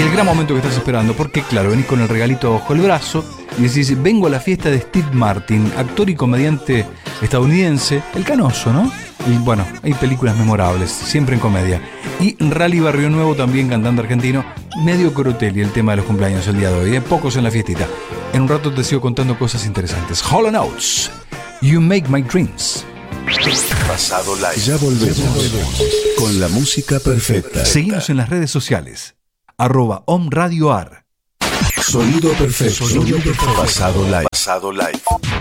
el gran momento que estás esperando, porque claro, venís con el regalito bajo el brazo y decís, vengo a la fiesta de Steve Martin, actor y comediante estadounidense, el canoso, ¿no? Y bueno, hay películas memorables, siempre en comedia. Y Rally Barrio Nuevo, también cantante argentino, medio Corotelli, el tema de los cumpleaños el día de hoy, ¿eh? Pocos en la fiestita. En un rato te sigo contando cosas interesantes. Hall & Oates, You Make My Dreams. Pasado Live. Ya volvemos con la música perfecta. Seguimos en las redes sociales. @OmRadioAr. Sonido perfecto. Pasado Live. Pasado Live.